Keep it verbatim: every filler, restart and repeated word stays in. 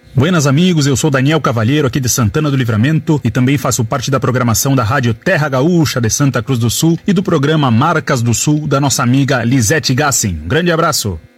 Buenas amigos, eu sou Daniel Cavalheiro aqui de Santana do Livramento e também faço parte da programação da Rádio Terra Gaúcha de Santa Cruz do Sul e do programa Marcas do Sul da nossa amiga Lisete Gassin. Um grande abraço.